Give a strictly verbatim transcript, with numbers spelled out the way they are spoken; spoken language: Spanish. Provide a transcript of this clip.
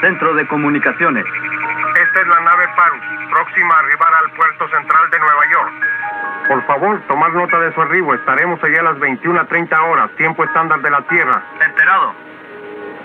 Centro de Comunicaciones. Esta es la nave Parus, próxima a arribar al puerto central de Nueva York. Por favor, tomar nota de su arribo. Estaremos allá a las veintiuna treinta horas, tiempo estándar de la Tierra. Enterado.